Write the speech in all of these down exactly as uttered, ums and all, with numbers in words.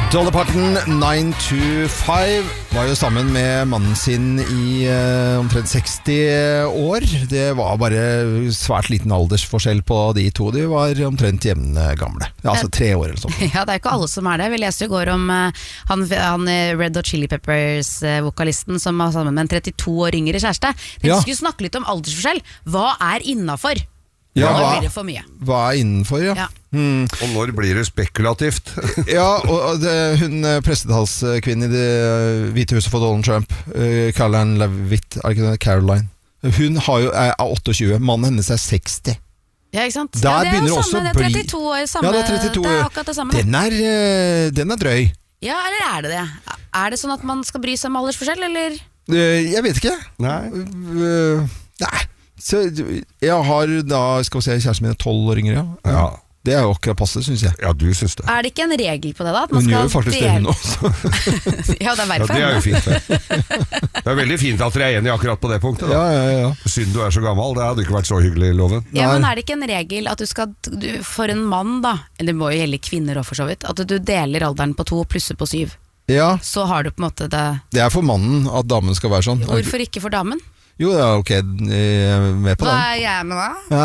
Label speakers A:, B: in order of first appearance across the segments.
A: Dolly Parton, nine to five, var jo sammen med mannen sin i uh, omtrent seksti år. Det var bare svært liten aldersforskjell på de to. De var omtrent jevne gamle. Ja, altså tre år eller sånn.
B: Ja, det er ikke alle som er det. Vi leste i går om uh, han, han Red Hot Chili Peppers-vokalisten uh, som var sammen med en trettito år yngre kjæreste. De ja. skulle snakke litt om aldersforskjell. Hva er innenfor?
A: Ja,
B: når
A: hva,
B: blir det for mye?
A: Hva er innenfor, ja.
B: ja.
C: Mm. Og når blir det spekulativt?
A: Ja, og det, hun pressetalskvinnen i Det Hvite huset for Donald Trump, uh, Caroline Levitt, er ikke det? Caroline. Hun har jo, er tjueåtte, mannen hennes er seksti.
B: Ja, ikke sant?
A: Der
B: ja, det er jo samme, det er trettito år, samme,
A: ja, det er trettito år.
B: Det er akkurat det samme.
A: Den er, uh, den er drøy.
B: Ja, eller er det det? Er det sånn at man skal bry seg om aldersforskjell, eller?
A: Uh, jeg vet ikke.
C: Nei.
A: Uh, nei. Så jeg har da, skal vi se, kjæresten min er tolv år yngre, ja.
C: Ja.
A: Det er jo akkurat passe, synes jeg.
C: Ja, du synes det.
B: Er det ikke en regel på det da? At man
A: hun
B: skal
A: gjør jo faktisk
B: dele...
A: det hun også.
B: Ja, det er verfor.
C: Ja, det er jo fint det. Det er veldig fint at dere er enige akkurat på det punktet da.
A: Ja, ja, ja.
C: Synd du er så gammel, det hadde ikke vært så hyggelig i loven.
B: Ja, men er det ikke en regel at du skal, du, for en mann da, eller det må jo gjelde kvinner også for så vidt, at du deler alderen på to, plusser på syv.
A: Ja.
B: Så har du på en måte det...
A: Det er for mannen at damen skal være sånn.
B: Hvorfor ikke for damen?
A: Jo, ja, ok, jeg er med på den.
B: Hva er jeg med da?
A: Ja,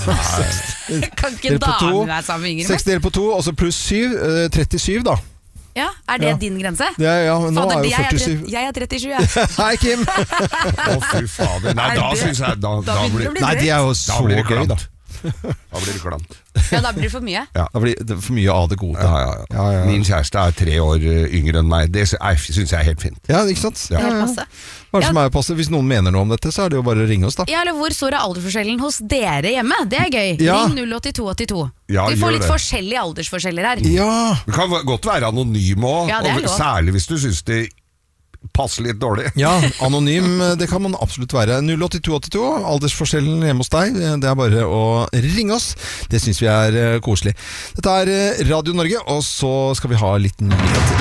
A: greit.
B: Kan ikke damen være sammen yngre med?
A: seks deler på to, og så pluss syv, trettisju da.
B: Ja, er det
A: ja.
B: din grense?
A: Ja, ja, nå
B: fader,
A: er jo førtisju.
B: Jeg er trettisju, jeg.
A: Nei, Kim!
C: Å, fy fader. Nei, da synes jeg, da, da,
B: da
C: blir,
A: nei, de er jo så gøy, da.
C: Da blir det klamt.
B: Ja, da blir det for mye.
A: Ja, da blir det for mye av det gode.
C: Ja, ja, ja. Ja, ja. Min kjæreste er tre år yngre enn meg. Det synes jeg er helt fint.
A: Ja, ikke sant?
B: Ja. Helt passe.
A: Hva er det som er passe? Hvis noen mener noe om dette, så er det jo bare å ringe oss da.
B: Ja, eller hvor stor er aldersforskjellen hos dere hjemme? Det er gøy.
A: Ja.
B: Ring null åtte to åtte to.
C: Ja,
B: vi får litt
C: det.
B: forskjellige aldersforskjeller her.
A: Ja.
C: Du kan godt være anonym også,
B: ja, det er
C: og
B: lov.
C: særlig hvis du synes det passer litt dårlig.
A: Ja, anonym, det kan man absolutt være. null åtte to åtte to, aldersforskjellen hjemme hos deg, det er bare å ringe oss. Det synes vi er koselig. Dette er Radio Norge, og så skal vi ha litt nyheter.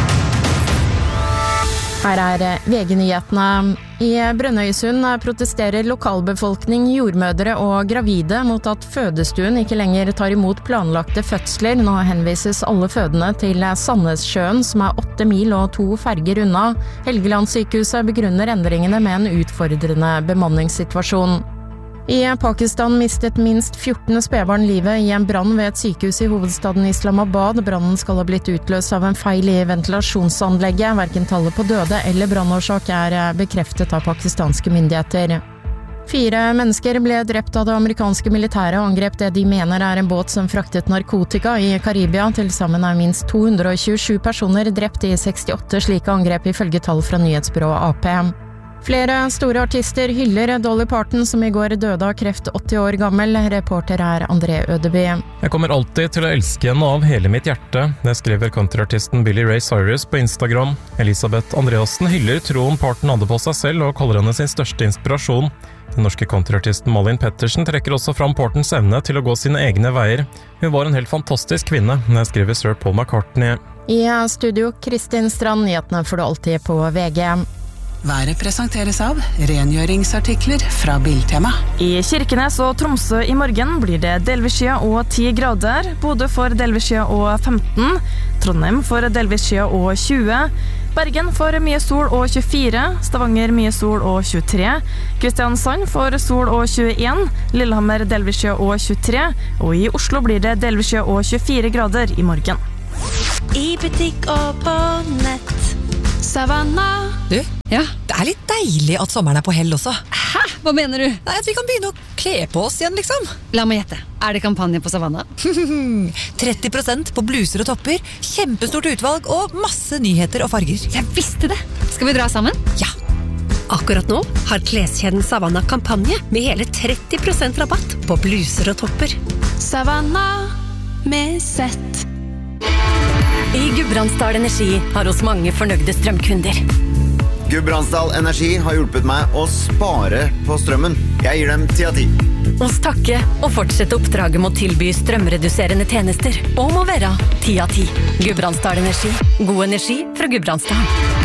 D: Her er V G-nyhetene. I Brønnøysund protesterer lokalbefolkning, jordmødre og gravide mot at fødestuen ikke lenger tar imot planlagte fødsler. Nå henvises alle fødende til Sandnessjøen, som er åtte mil og to ferger unna. Helgelandssykehuset begrunner endringene med en utfordrende bemanningssituasjon. I Pakistan mistet minst fjorten spedbarn livet i en brann ved et sykehus i hovedstaden Islamabad. Brannen skal ha blitt utløst av en feil i ventilasjonsanlegget. Hverken tallet på døde eller brannårsak er bekreftet av pakistanske myndigheter. Fire mennesker ble drept av det amerikanske militæret og angrep det de mener er en båt som fraktet narkotika i Karibia. Til sammen er minst to hundre tjuesju personer drept i sekstiåtte slike angrep ifølge tall fra nyhetsbyrået A P. Flere store artister hyller Dolly Parton, som i går døde av kreft, åtti år gammel. Reporter er André Ødeby.
E: Jeg kommer alltid til å elske henne av hele mitt hjerte. Det skriver countryartisten Billy Ray Cyrus på Instagram. Elisabeth Andreassen hyller troen Parton hadde på seg selv, og kaller henne sin største inspirasjon. Den norske countryartisten Malin Pettersen trekker også fram Partons evne til å gå sine egne veier. Hun var en helt fantastisk kvinne, det skriver Sir Paul McCartney.
D: I studio Kristin Strand, nyhetene får du alltid på V G.
F: Været presenteres av rengjøringsartikler fra Biltema.
G: I Kirkenes og Tromsø i morgen blir det delvis skya og ti grader. Bodø får delvis skya og femten. Trondheim får delvis skya og tjue. Bergen får mye sol og tjuefire. Stavanger mye sol og tjuetre. Kristiansand får sol og tjueen. Lillehammer delvis skya og tjuetre. Og i Oslo blir det delvis skya og tjuefire grader i morgen.
H: I butikk og på nett. Savannah.
I: Du, ja, det er litt deilig at sommeren er på hell også.
H: Hæ? Hva mener du?
I: Nei, at vi kan begynne å kle på oss igjen, liksom.
H: La meg gjette. Er det kampanje på Savannah?
I: tretti prosent på bluser og topper, kjempestort utvalg og masse nyheter og farger.
H: Jeg visste det! Skal vi dra sammen?
I: Ja.
J: Akkurat nå har kleskjeden Savannah kampanje med hele tretti prosent rabatt på bluser og topper.
H: Savannah med sett.
K: I Gudbrandsdal Energi har oss mange fornøyde strømkunder.
L: Gudbrandsdal Energi har hjulpet meg å spare på strømmen. Jeg gir dem ti av ti.
K: Oss takke og fortsette oppdraget med å tilby strømreduserende tjenester og må være ti av ti. Gudbrandsdal Energi. God energi fra Gudbrandsdal.